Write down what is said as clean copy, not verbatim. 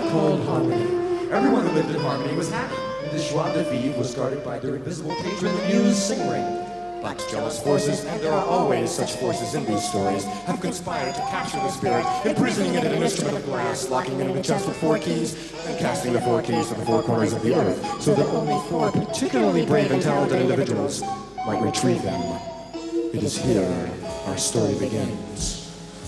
called harmony. Everyone who lived in harmony was happy. The joie de vivre was guarded by their invisible patron, the muse Singray. But jealous forces, and there are always such forces in these stories, have conspired to capture the spirit, imprisoning it in an instrument of glass, locking it in a chest with 4 keys, and casting the 4 keys to the 4 corners of the earth, so that only 4 particularly brave and talented individuals might retrieve them. It is here our story begins.